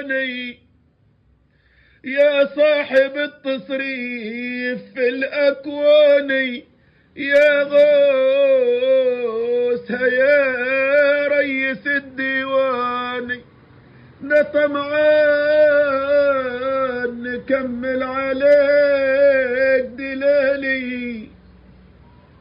عيوني يا صاحب التصريف في الأكوان، يا غوثها يا ريس الديوان، نطمعان نكمل عليك دلالي،